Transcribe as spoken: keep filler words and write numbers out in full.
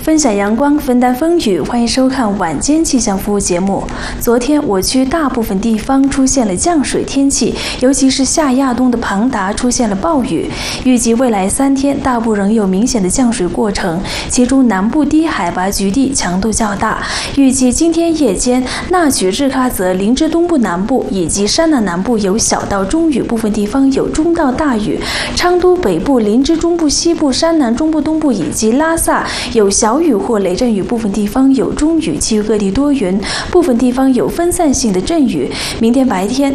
分享阳光，分担风雨，欢迎收看晚间气象服务节目。昨天我区大部分地方出现了降水天气，尤其是下亚东的庞达出现了暴雨。预计未来三天大部仍有明显的降水过程，其中南部低海拔局地强度较大。预计今天夜间，纳曲日喀则、林芝东部南部以及山南南部有小到中雨，部分地方有中到大雨。昌都北部、林芝中部西部、山南中部东部以及拉萨有小雨或雷阵雨，部分地方有中雨，其余各地多云，部分地方有分散性的阵雨。明天白天